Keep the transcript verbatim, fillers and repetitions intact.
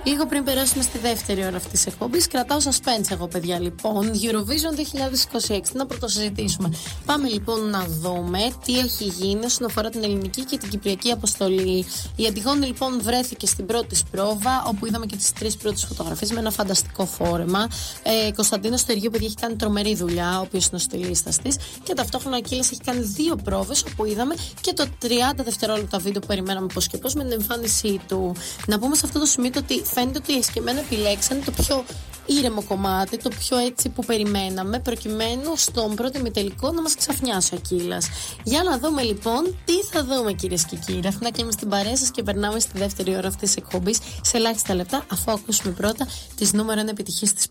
Λίγο πριν περάσουμε στη δεύτερη ώρα αυτής της εκπομπής, κρατάω suspense εγώ, παιδιά. Λοιπόν, Eurovision είκοσι είκοσι έξι, να πρωτοσυζητήσουμε. Πάμε λοιπόν να δούμε τι έχει γίνει όσον αφορά την ελληνική και την κυπριακή αποστολή. Η Αντιγόνη λοιπόν βρέθηκε στην πρώτη της πρόβα, όπου είδαμε και τις τρεις πρώτες φωτογραφίες με ένα φανταστικό φόρεμα. Ε, Κωνσταντίνος Στεργίου, παιδιά, έχει κάνει τρομερή δουλειά, ο οποίος είναι ο στυλίστας της. Και ταυτόχρονα ο Ακύλας έχει κάνει δύο πρόβες, όπου είδαμε και το τριάντα δευτερόλεπτα βίντεο που περιμέναμε πώς και πώς με την εμφάνισή του. Να πούμε σε αυτό το σημείο ότι φαίνεται ότι οι εσκεμμένα επιλέξαν το πιο ήρεμο κομμάτι, το πιο έτσι που περιμέναμε, προκειμένου στον πρώτο ημιτελικό να μας ξαφνιάσει ο Ακύλας. Για να δούμε λοιπόν τι θα δούμε, κυρίες και κύριοι. Αφού να και είμαστε στην παρέα σας και περνάμε στη δεύτερη ώρα αυτής της εκπομπής σε ελάχιστα λεπτά, αφού ακούσουμε πρώτα τις νούμερο ένα επιτυχίες της